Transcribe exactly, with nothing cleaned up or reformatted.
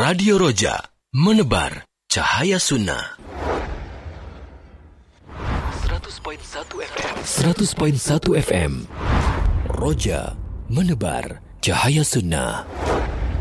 Radio Roja, menebar cahaya sunnah. seratus perpuluhan satu F M. seratus perpuluhan satu F M. Roja, menebar cahaya sunnah.